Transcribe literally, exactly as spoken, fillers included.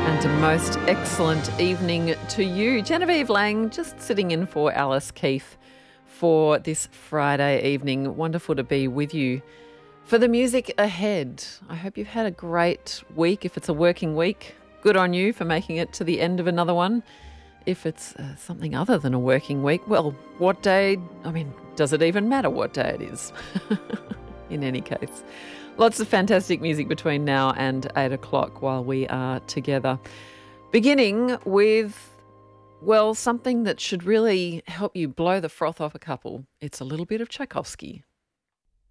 And a most excellent evening to you. Genevieve Lang, just sitting in for Alice Keith for this Friday evening. Wonderful to be with you for the music ahead. I hope you've had a great week. If it's a working week, good on you for making it to the end of another one. If it's uh, something other than a working week, well, what day? I mean, does it even matter what day it is? In any case. Lots of fantastic music between now and eight o'clock while we are together. Beginning with, well, something that should really help you blow the froth off a couple. It's a little bit of Tchaikovsky.